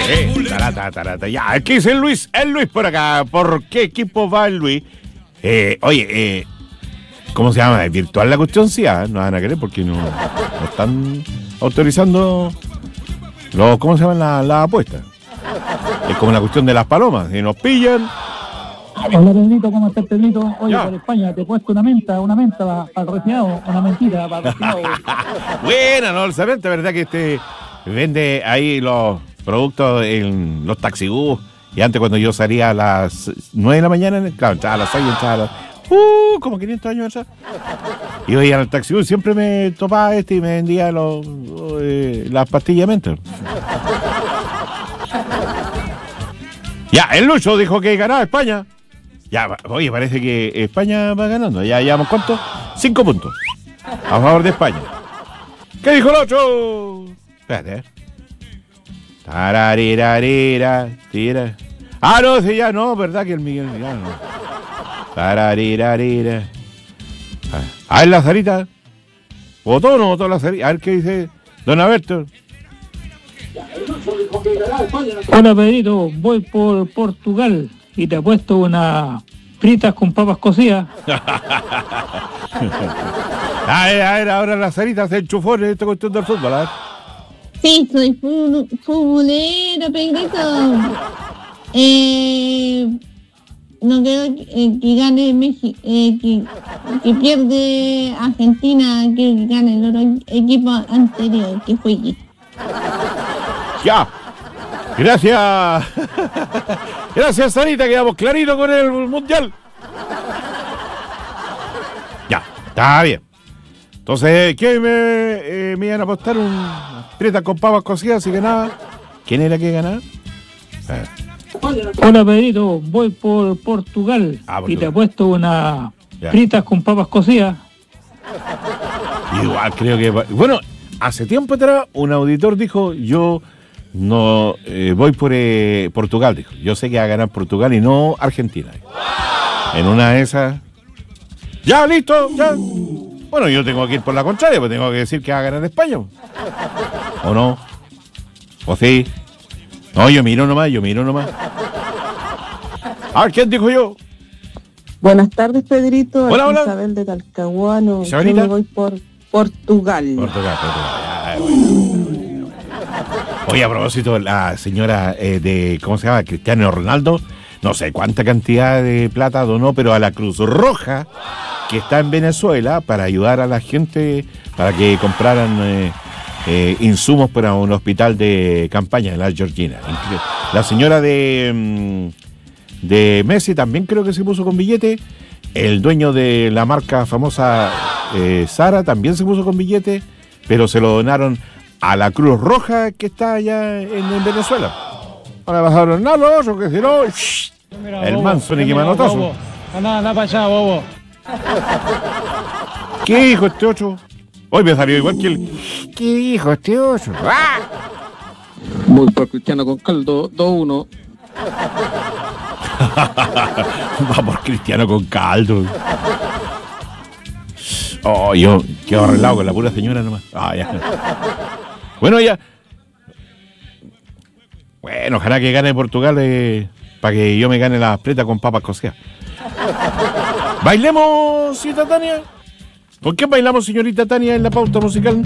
Tarata. Ya, ¿qué dice el Luis? El Luis por acá. ¿Por qué equipo va el Luis? ¿Cómo se llama? ¿Es virtual la cuestión? Sí, no van a querer porque no están autorizando ¿cómo se llaman las apuestas? Es como la cuestión de las palomas. Si nos pillan. Hola Pedrito, ¿cómo estás Pedrito? Oye, para España te he puesto una menta para el resfriado, una mentira para el resfriado. Buena, no, solamente verdad que vende ahí los productos en los taxibús. Y antes cuando yo salía a las 9 de la mañana, claro, entraba a las 6 y entraba a las... como 500 años atrás. Y yo iba al taxibús, siempre me topaba y me vendía las pastillas de menta. Ya, el Lucho dijo que ganaba España. Ya, oye, parece que España va ganando. Ya llevamos, ¿cuánto? 5 puntos. A favor de España. ¿Qué dijo el otro? Espérate, Tararirarira, tira. No, sí, ya no, ¿verdad que el Miguel ya no? Tararirarira. A ver, la Sarita. ¿Votó o no votó la Sarita? A ver qué dice don Alberto. Hola Pedrito, voy por Portugal y te he puesto unas fritas con papas cocidas. A ver, ahora la Sarita se enchufó en esta cuestión del fútbol, a ver. Sí, soy futbolera, Pedrito. No quiero que gane México, que pierde Argentina, quiero que gane el otro equipo anterior, que fue aquí. Ya. Gracias. Gracias, Sarita, quedamos clarito con el mundial. Ya, está bien. Entonces, ¿qué me iban a apostar? Un fritas con papas cocidas y ganaba. ¿Quién era que ganaba? Hola Pedrito, voy por Portugal y te he puesto unas fritas con papas cocidas. Igual creo que... Bueno, hace tiempo atrás un auditor dijo, yo no voy por Portugal, dijo. Yo sé que va a ganar Portugal y no Argentina. En una de esas... Ya, listo, ya. Bueno, yo tengo que ir por la contraria, pues tengo que decir que va a ganar España. ¿O no? ¿O sí? No, yo miro nomás. ¿Quién dijo yo? Buenas tardes, Pedrito. Hola, hola. Isabel de Talcahuano. Isabelita. Yo me voy por Portugal. Oye, a propósito, la señora ¿cómo se llama? Cristiano Ronaldo, no sé cuánta cantidad de plata donó, pero a la Cruz Roja, que está en Venezuela, para ayudar a la gente, para que compraran insumos para un hospital de campaña en la Georgina. La señora de Messi también creo que se puso con billete. El dueño de la marca famosa Sara también se puso con billete, pero se lo donaron a la Cruz Roja que está allá en Venezuela. Ahora bajaron a los otros, que si no, el manso ni que manotazo. Anda para allá, bobo. ¿Qué dijo este ocho? Hoy me salió igual que el... ¿Qué dijo este ocho? ¡Ah! Voy por Cristiano con caldo, 2-1. Va por Cristiano con caldo. Oh, yo quedo arreglado con la pura señora nomás. Ya. Bueno, ya. Bueno, ojalá que gane Portugal para que yo me gane las pretas con papas cocidas. ¿Bailemos, señorita Tania? ¿Por qué bailamos, señorita Tania, en la pauta musical?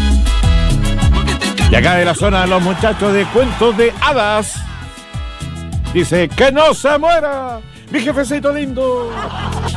Y acá de la zona de los muchachos de Cuentos de Hadas. Dice, ¡que no se muera! ¡Mi jefecito lindo!